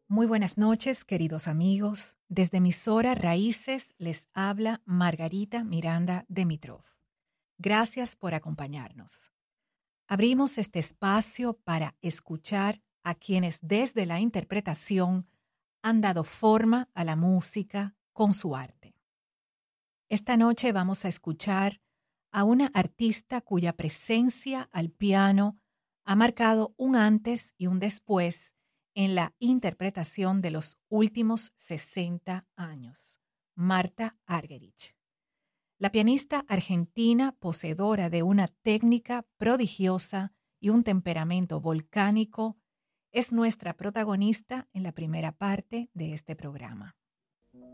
Muy buenas noches, queridos amigos. Desde emisora Raíces les habla Margarita Miranda Dimitrov. Gracias por acompañarnos. Abrimos este espacio para escuchar a quienes desde la interpretación han dado forma a la música con su arte. Esta noche vamos a escuchar a una artista cuya presencia al piano ha marcado un antes y un después en la interpretación de los últimos 60 años, Marta Argerich. La pianista argentina, poseedora de una técnica prodigiosa y un temperamento volcánico, es nuestra protagonista en la primera parte de este programa.